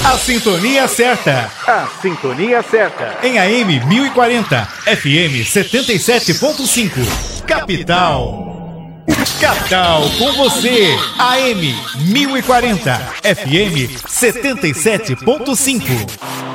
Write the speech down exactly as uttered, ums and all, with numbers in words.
A sintonia certa. A sintonia certa. Em A M mil e quarenta, F M setenta e sete ponto cinco. Capital. Capital com você. A M mil e quarenta, F M setenta e sete ponto cinco.